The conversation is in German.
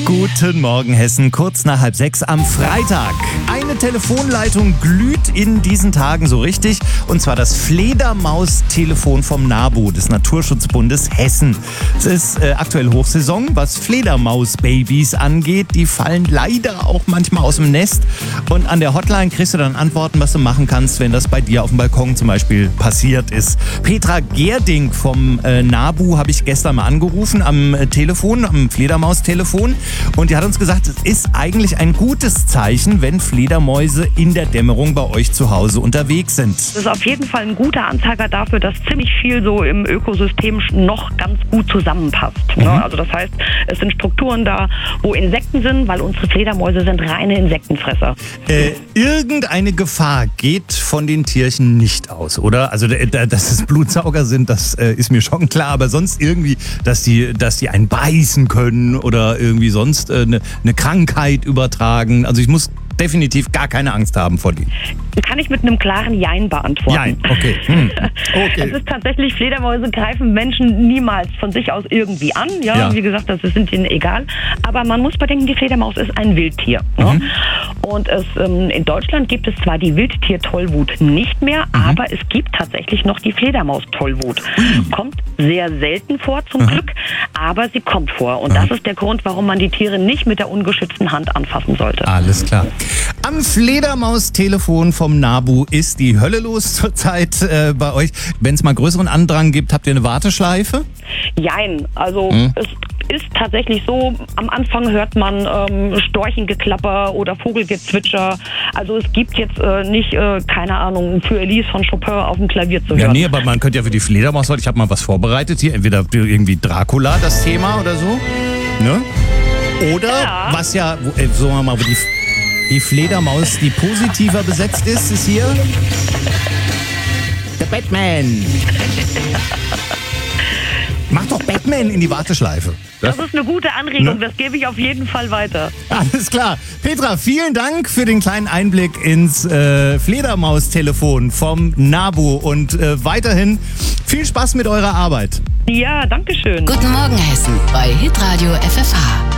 Guten Morgen, Hessen. Kurz nach 5:30 am Freitag. Eine Telefonleitung glüht in diesen Tagen so richtig. Und zwar das Fledermaus-Telefon vom NABU, des Naturschutzbundes Hessen. Es ist aktuell Hochsaison, was Fledermaus-Babys angeht. Die fallen leider auch manchmal aus dem Nest. Und an der Hotline kriegst du dann Antworten, was du machen kannst, wenn das bei dir auf dem Balkon zum Beispiel passiert ist. Petra Gerding vom NABU habe ich gestern mal angerufen am Telefon, am Fledermaus-Telefon. Und die hat uns gesagt, es ist eigentlich ein gutes Zeichen, wenn Fledermäuse in der Dämmerung bei euch zu Hause unterwegs sind. Das ist auf jeden Fall ein guter Anzeiger dafür, dass ziemlich viel so im Ökosystem noch ganz gut zusammenpasst. Ne? Also das heißt, es sind Strukturen da, wo Insekten sind, weil unsere Fledermäuse sind reine Insektenfresser. Irgendeine Gefahr geht von den Tierchen nicht aus, oder? Also, dass es Blutsauger sind, das ist mir schon klar. Aber sonst irgendwie, dass die einen beißen können oder irgendwie sonst eine Krankheit übertragen. Also ich muss definitiv gar keine Angst haben vor denen. Kann ich mit einem klaren Jein beantworten. Jein, okay. Okay. Es ist tatsächlich, Fledermäuse greifen Menschen niemals von sich aus irgendwie an. Ja. Wie gesagt, das sind ihnen egal. Aber man muss bedenken, die Fledermaus ist ein Wildtier. Ne? Und in Deutschland gibt es zwar die Wildtier-Tollwut nicht mehr, aber es gibt tatsächlich noch die Fledermaus-Tollwut. Kommt sehr selten vor, zum Glück, aber sie kommt vor. Und das ist der Grund, warum man die Tiere nicht mit der ungeschützten Hand anfassen sollte. Alles klar. Am Fledermaus-Telefon vom NABU ist die Hölle los zurzeit bei euch. Wenn es mal größeren Andrang gibt, habt ihr eine Warteschleife? Jein, also es ist tatsächlich so, am Anfang hört man Storchengeklapper oder Vogelgezwitscher. Also es gibt jetzt nicht, keine Ahnung, für Elise von Chopin auf dem Klavier zu hören. Ja, nee, aber man könnte ja für die Fledermaus heute, ich habe mal was vorbereitet hier, entweder irgendwie Dracula, das Thema oder so, ne? Oder, was ja, sagen wir mal, wo die Fledermaus, die positiver besetzt ist hier der Batman. Mach doch Batman in die Warteschleife. Das ist eine gute Anregung, das gebe ich auf jeden Fall weiter. Alles klar. Petra, vielen Dank für den kleinen Einblick ins Fledermaus-Telefon vom NABU und weiterhin viel Spaß mit eurer Arbeit. Ja, danke schön. Guten Morgen, Hessen, bei Hitradio FFH.